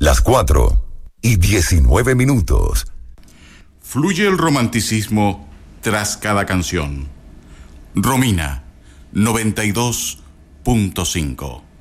Las 4:19. Fluye el romanticismo tras cada canción. Romina 92.5.